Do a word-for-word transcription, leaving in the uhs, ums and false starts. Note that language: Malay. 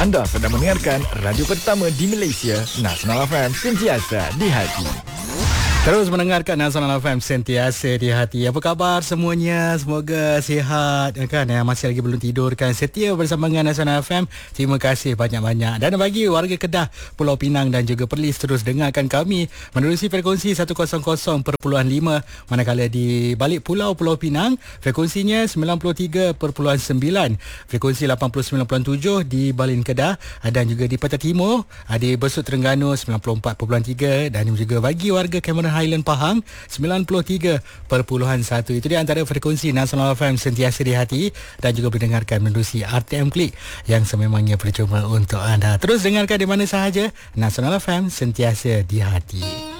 Anda sedang mendengarkan radio pertama di Malaysia, Nasional F M, sentiasa di hati. Terus mendengarkan Nasional F M, sentiasa di hati. Apa khabar semuanya? Semoga sihat kan, yang masih lagi belum tidur kan, setia bersama dengan Nasional F M. Terima kasih banyak-banyak. Dan bagi warga Kedah, Pulau Pinang dan juga Perlis, terus dengarkan kami menerusi frekuensi seratus perpuluhan lima, manakala di balik pulau Pulau Pinang frekuensinya sembilan puluh tiga perpuluhan sembilan, frekuensi lapan puluh sembilan perpuluhan tujuh di Balin Kedah, dan juga di Peta Timur di Besut Terengganu sembilan puluh empat perpuluhan tiga, dan juga bagi warga Cameron Highland Pahang sembilan puluh tiga perpuluhan satu. Itu dia antara frekuensi Nasional F M, sentiasa di hati, dan juga mendengarkan menerusi R T M Klik yang sememangnya percuma untuk anda. Terus dengarkan di mana sahaja, Nasional F M, sentiasa di hati.